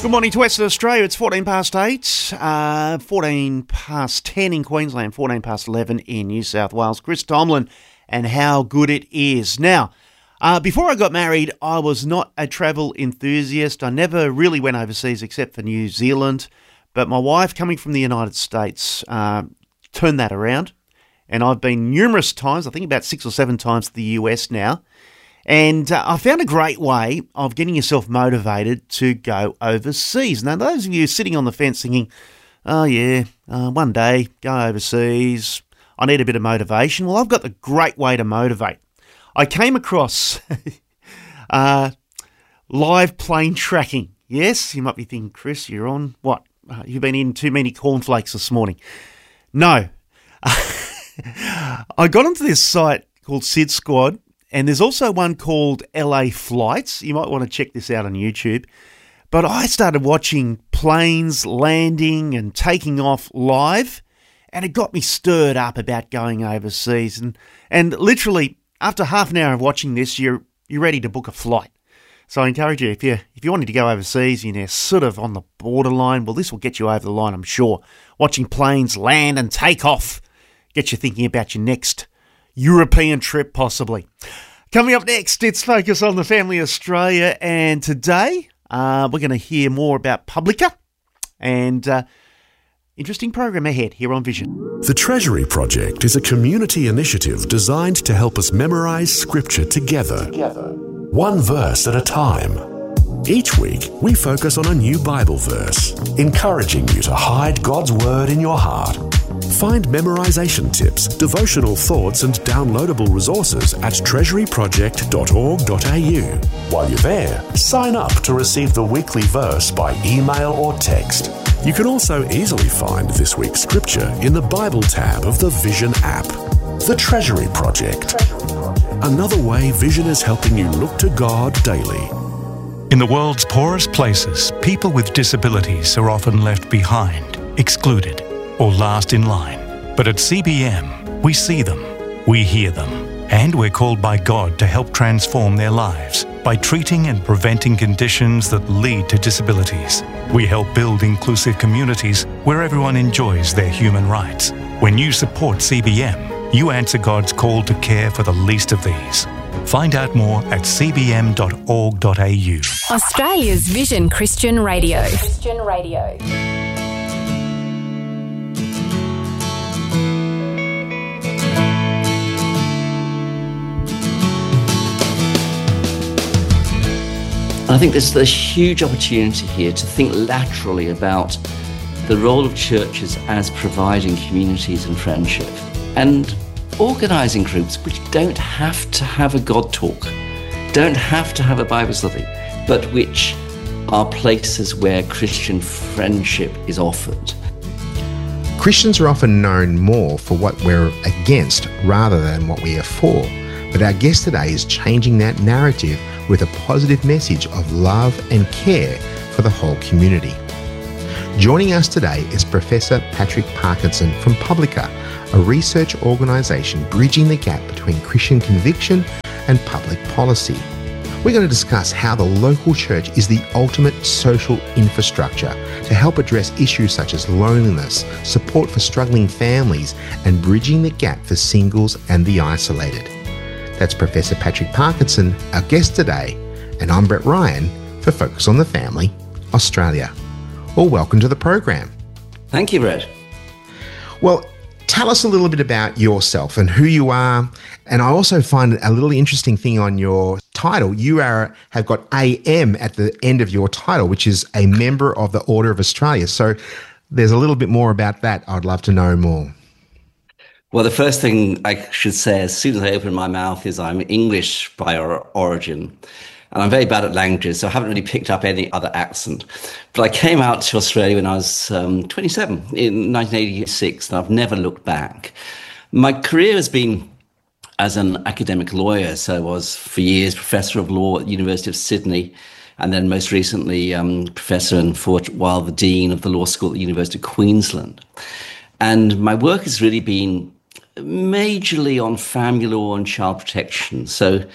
Good morning to Western Australia. It's 14 past 8, 14 past 10 in Queensland, 14 past 11 in New South Wales. Chris Tomlin and how good it is. Now, before I got married, I was not a travel enthusiast. I never really went overseas except for New Zealand. But my wife, coming from the United States, turned that around. And I've been numerous times, I think about 6 or 7 times to the US now. And I found a great way of getting yourself motivated to go overseas. Now, those of you sitting on the fence thinking, oh yeah, one day, go overseas, I need a bit of motivation. Well, I've got the great way to motivate. I came across live plane tracking. Yes, you might be thinking, Chris, you're on what? You've been eating too many cornflakes this morning. No. I got onto this site called Sid Squad. And there's also one called LA Flights. You might want to check this out on YouTube. But I started watching planes landing and taking off live, and it got me stirred up about going overseas. And literally, after half an hour of watching this, you're ready to book a flight. So I encourage you, if you wanted to go overseas, you're sort of on the borderline, well, this will get you over the line, I'm sure. Watching planes land and take off. Get you thinking about your next European trip, possibly. Coming up next, it's Focus on the Family Australia, and today we're going to hear more about Publica, and interesting program ahead here on Vision. The Treasury Project is a community initiative designed to help us memorise Scripture together, one verse at a time. Each week, we focus on a new Bible verse, encouraging you to hide God's Word in your heart. Find memorization tips, devotional thoughts and downloadable resources at treasuryproject.org.au. While you're there, sign up to receive the weekly verse by email or text. You can also easily find this week's scripture in the Bible tab of the Vision app. The Treasury Project. Another way Vision is helping you look to God daily. In the world's poorest places, people with disabilities are often left behind, excluded, or last in line. But at CBM, we see them, we hear them, and we're called by God to help transform their lives by treating and preventing conditions that lead to disabilities. We help build inclusive communities where everyone enjoys their human rights. When you support CBM, you answer God's call to care for the least of these. Find out more at cbm.org.au. Australia's Vision Christian Radio. I think there's a huge opportunity here to think laterally about the role of churches as providing communities and friendship, and organising groups which don't have to have a God talk, don't have to have a Bible study, but which are places where Christian friendship is offered. Christians are often known more for what we're against rather than what we are for. But our guest today is changing that narrative with a positive message of love and care for the whole community. Joining us today is Professor Patrick Parkinson from Publica, a research organisation bridging the gap between Christian conviction and public policy. We're going to discuss how the local church is the ultimate social infrastructure to help address issues such as loneliness, support for struggling families, and bridging the gap for singles and the isolated. That's Professor Patrick Parkinson, our guest today, and I'm Brett Ryan for Focus on the Family, Australia. Well, welcome to the program. Thank you, Brett. Well, tell us a little bit about yourself and who you are. And I also find a little interesting thing on your title. You have got AM at the end of your title, which is a member of the Order of Australia. So there's a little bit more about that. I'd love to know more. Well, the first thing I should say as soon as I open my mouth is I'm English by origin. And I'm very bad at languages, so I haven't really picked up any other accent. But I came out to Australia when I was 27 in 1986, and I've never looked back. My career has been as an academic lawyer, so I was for years professor of law at the University of Sydney, and then most recently professor and for a while the dean of the law school at the University of Queensland. And my work has really been majorly on family law and child protection. So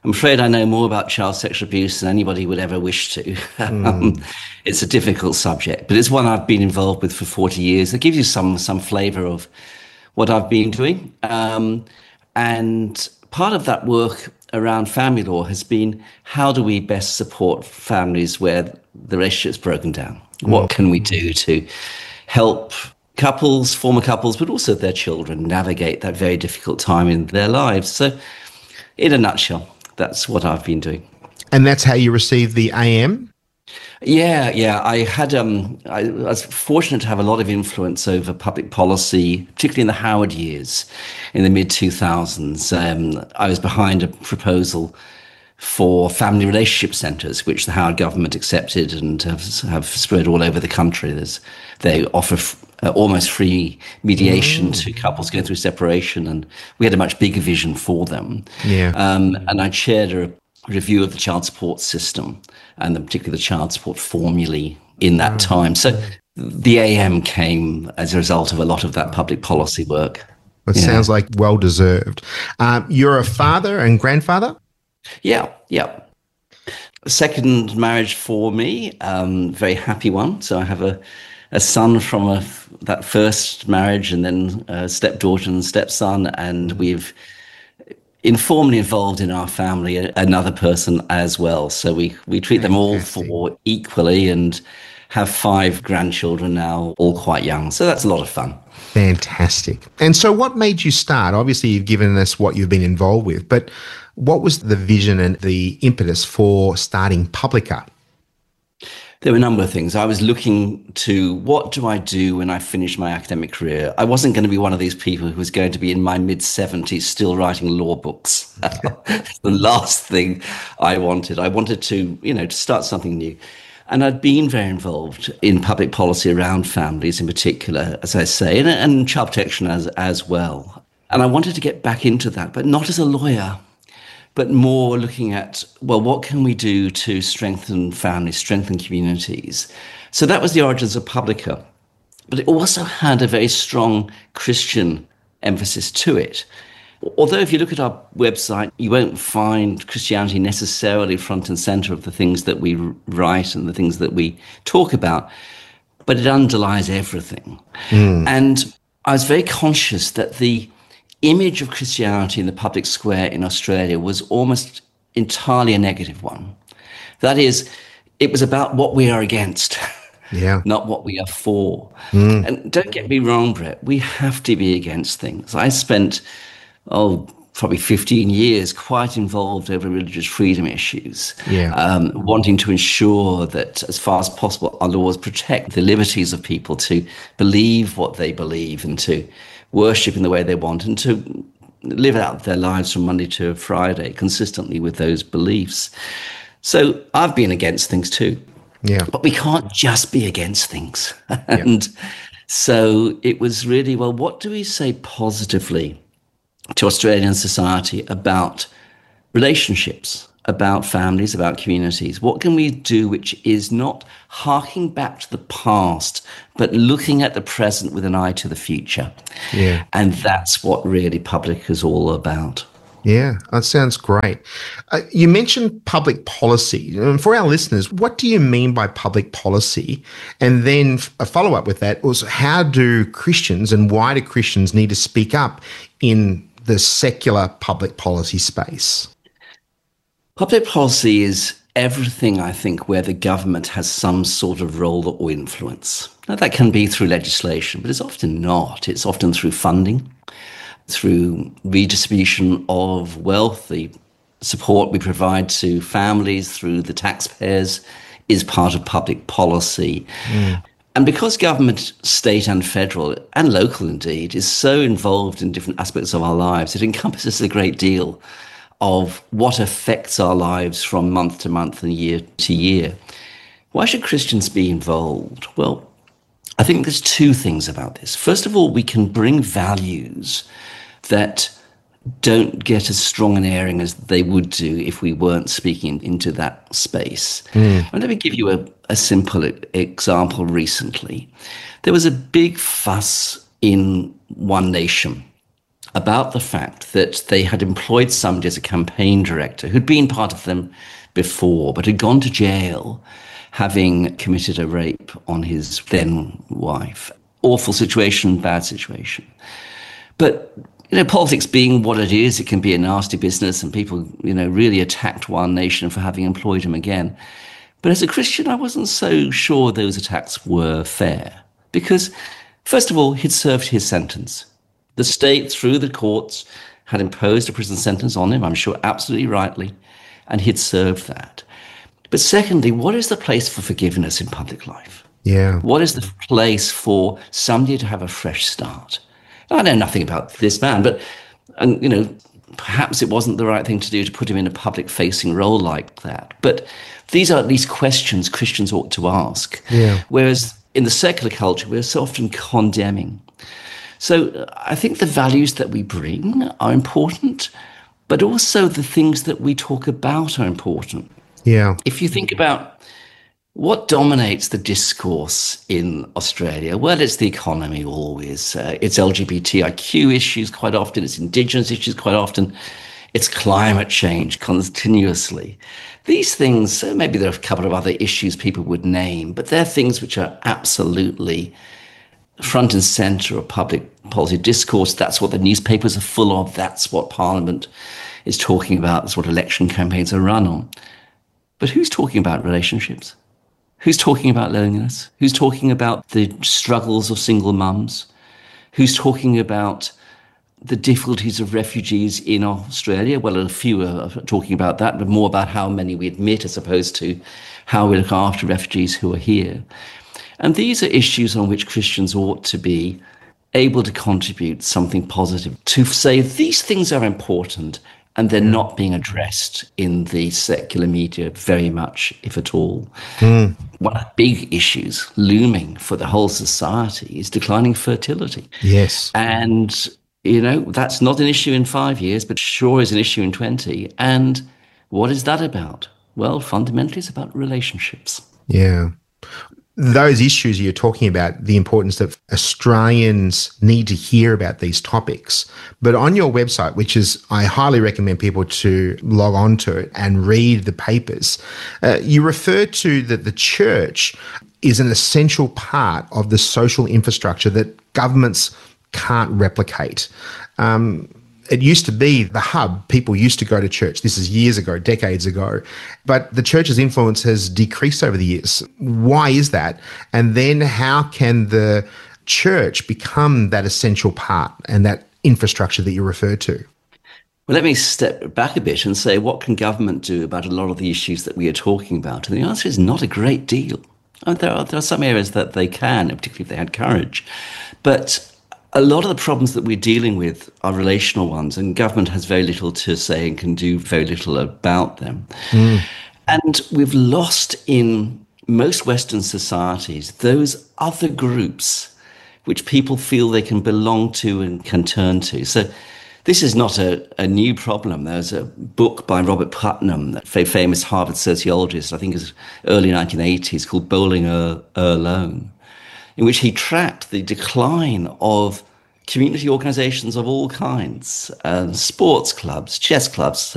I'm afraid I know more about child sexual abuse than anybody would ever wish to. It's a difficult subject, but it's one I've been involved with for 40 years. It gives you some flavour of what I've been doing. And part of that work around family law has been, how do we best support families where the relationship's broken down? What can we do to help couples, former couples, but also their children navigate that very difficult time in their lives? So in a nutshell, that's what I've been doing. And that's how you received the AM? Yeah. I was fortunate to have a lot of influence over public policy, particularly in the Howard years, in the mid-2000s. I was behind a proposal for family relationship centres, which the Howard government accepted and have spread all over the country. They offer almost free mediation to couples going through separation, and we had a much bigger vision for them. Yeah. And I chaired a review of the child support system, and particularly the child support formulae in that time. So the AM came as a result of a lot of that public policy work. It sounds like well-deserved. You're a father and grandfather? Yeah. Second marriage for me, very happy one. So I have a son from that first marriage, and then a stepdaughter and stepson, and we've informally involved in our family another person as well. So we treat them all for equally, and have 5 grandchildren now, all quite young. So that's a lot of fun. Fantastic. And so what made you start? Obviously, you've given us what you've been involved with, but what was the vision and the impetus for starting Publica? There were a number of things. I was looking to, what do I do when I finish my academic career? I wasn't going to be one of these people who was going to be in my mid-70s still writing law books. The last thing I wanted. I wanted to, to start something new. And I'd been very involved in public policy around families in particular, as I say, and child protection as well. And I wanted to get back into that, but not as a lawyer, but more looking at, well, what can we do to strengthen families, strengthen communities? So that was the origins of Publica. But it also had a very strong Christian emphasis to it. Although if you look at our website, you won't find Christianity necessarily front and center of the things that we write and the things that we talk about, but it underlies everything. And I was very conscious that the image of Christianity in the public square in Australia was almost entirely a negative one. That is, it was about what we are against, not what we are for. And don't get me wrong, Brett, we have to be against things. I spent, probably 15 years quite involved over religious freedom issues, wanting to ensure that as far as possible our laws protect the liberties of people to believe what they believe and to worship in the way they want and to live out their lives from Monday to Friday consistently with those beliefs. So I've been against things too. But we can't just be against things. And so it was really, well, what do we say positively to Australian society about relationships, about families, about communities? What can we do which is not harking back to the past, but looking at the present with an eye to the future? And that's what really Publica is all about. Yeah, that sounds great. You mentioned public policy. For our listeners, what do you mean by public policy? And then a follow-up with that was, how do Christians and why do Christians need to speak up in the secular public policy space? Public policy is everything, I think, where the government has some sort of role or influence. Now, that can be through legislation, but it's often not. It's often through funding, through redistribution of wealth. The support we provide to families through the taxpayers is part of public policy. And because government, state and federal, and local indeed, is so involved in different aspects of our lives, it encompasses a great deal of what affects our lives from month to month and year to year. Why should Christians be involved? Well, I think there's 2 things about this. First of all, we can bring values that don't get as strong an airing as they would do if we weren't speaking into that space. And let me give you a simple example recently. There was a big fuss in One Nation about the fact that they had employed somebody as a campaign director who'd been part of them before, but had gone to jail having committed a rape on his then wife. Awful situation, bad situation. But, politics being what it is, it can be a nasty business, and people, really attacked one nation for having employed him again. But as a Christian, I wasn't so sure those attacks were fair. Because, first of all, he'd served his sentence. The state, through the courts, had imposed a prison sentence on him, I'm sure absolutely rightly, and he'd served that. But secondly, what is the place for forgiveness in public life? Yeah. What is the place for somebody to have a fresh start? I know nothing about this man, but, perhaps it wasn't the right thing to do to put him in a public-facing role like that. But these are at least questions Christians ought to ask. Yeah. Whereas in the secular culture, we're so often condemning. So I think the values that we bring are important, but also the things that we talk about are important. Yeah. If you think about what dominates the discourse in Australia, well, it's the economy always. It's LGBTIQ issues quite often. It's Indigenous issues quite often. It's climate change continuously. These things, maybe there are a couple of other issues people would name, but they're things which are absolutely front and centre of public policy discourse. That's what the newspapers are full of. That's what Parliament is talking about. That's what election campaigns are run on. But who's talking about relationships? Who's talking about loneliness? Who's talking about the struggles of single mums? Who's talking about the difficulties of refugees in Australia? Well, a few are talking about that, but more about how many we admit as opposed to how we look after refugees who are here. And these are issues on which Christians ought to be able to contribute something positive, to say these things are important, and they're not being addressed in the secular media very much, if at all. One of the big issues looming for the whole society is declining fertility. Yes. And, that's not an issue in 5 years, but sure is an issue in 20. And what is that about? Well, fundamentally, it's about relationships. Yeah. Those issues you're talking about, the importance that Australians need to hear about these topics. But on your website, which is, I highly recommend people to log on to it and read the papers, you refer to that the church is an essential part of the social infrastructure that governments can't replicate. It used to be the hub. People used to go to church. This is years ago, decades ago. But the church's influence has decreased over the years. Why is that? And then how can the church become that essential part and that infrastructure that you referred to? Well, let me step back a bit and say, what can government do about a lot of the issues that we are talking about? And the answer is not a great deal. There are some areas that they can, particularly if they had courage. But a lot of the problems that we're dealing with are relational ones, and government has very little to say and can do very little about them. And we've lost in most Western societies those other groups which people feel they can belong to and can turn to. So this is not a new problem. There's a book by Robert Putnam, a very famous Harvard sociologist, I think it was early 1980s, called Bowling Alone, in which he tracked the decline of community organizations of all kinds, sports clubs, chess clubs,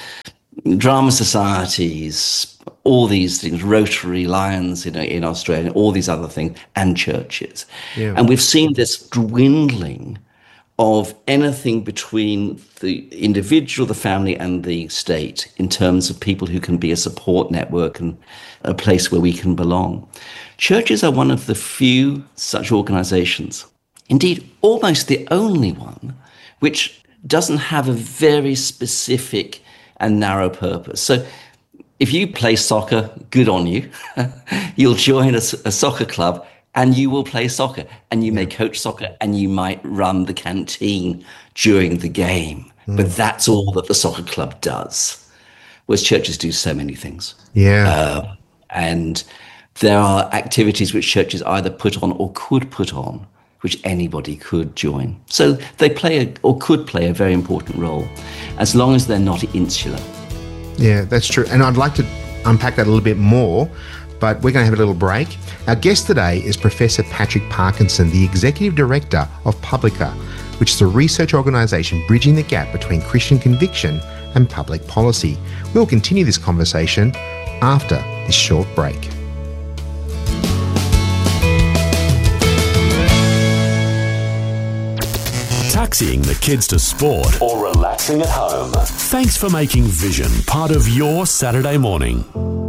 drama societies, all these things, Rotary, Lions in Australia, all these other things, and churches. Yeah. And we've seen this dwindling of anything between the individual, the family, and the state in terms of people who can be a support network and a place where we can belong. Churches are one of the few such organizations, indeed almost the only one, which doesn't have a very specific and narrow purpose. So if you play soccer, good on you. You'll join a soccer club and you will play soccer, and you may coach soccer, and you might run the canteen during the game. But that's all that the soccer club does, whereas churches do so many things. Yeah. And there are activities which churches either put on or could put on, which anybody could join. So they play or could play a very important role, as long as they're not insular. Yeah, that's true. And I'd like to unpack that a little bit more, but we're going to have a little break. Our guest today is Professor Patrick Parkinson, the Executive Director of Publica, which is a research organisation bridging the gap between Christian conviction and public policy. We'll continue this conversation after this short break. Taxiing the kids to sport or relaxing at home. Thanks for making Vision part of your Saturday morning.